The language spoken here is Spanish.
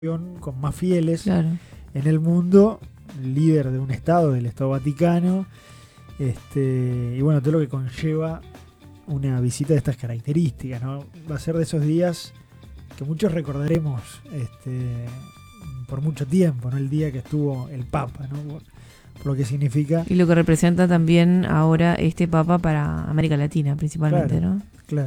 con más fieles Claro. en el mundo, líder de un estado, del Estado Vaticano, y bueno, todo lo que conlleva una visita de estas características, ¿no? Va a ser de esos días que muchos recordaremos por mucho tiempo, ¿no? El día que estuvo el Papa, ¿no? Por lo que significa. Y lo que representa también ahora este Papa para América Latina, principalmente, Claro. ¿no? Claro.